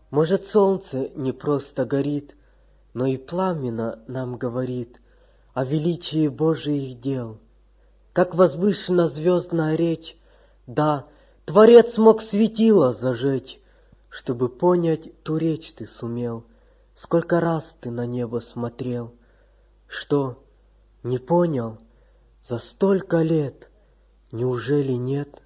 Может, солнце не просто горит, но и пламенно нам говорит о величии Божиих дел. Как возвышена звездная речь, да, Творец мог светило зажечь, чтобы понять ту речь ты сумел. Сколько раз ты на небо смотрел, что, не понял, за столько лет, неужели нет?